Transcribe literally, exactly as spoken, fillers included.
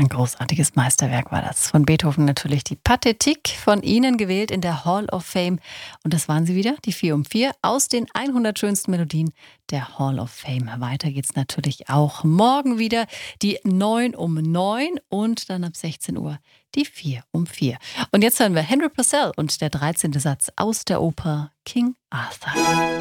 Ein großartiges Meisterwerk war das. Von Beethoven natürlich die Pathétique, von Ihnen gewählt in der Hall of Fame. Und das waren sie wieder, die vier um vier, aus den hundert schönsten Melodien der Hall of Fame. Weiter geht's natürlich auch morgen wieder, die neun um neun und dann ab sechzehn Uhr die vier um vier. Und jetzt hören wir Henry Purcell und der dreizehnte Satz aus der Oper King Arthur.